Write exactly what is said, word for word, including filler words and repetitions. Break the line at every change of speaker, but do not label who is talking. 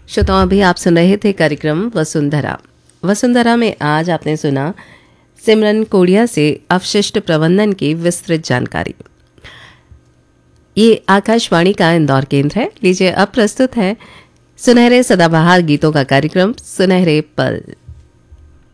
श्रोताओं, अभी आप सुन रहे थे कार्यक्रम वसुंधरा। वसुंधरा में आज आपने सुना सिमरन कोड़िया से अपशिष्ट प्रबंधन की विस्तृत जानकारी। ये आकाशवाणी का इंदौर केंद्र है। लीजिए अब प्रस्तुत है सुनहरे सदाबहार गीतों का कार्यक्रम सुनहरे पल।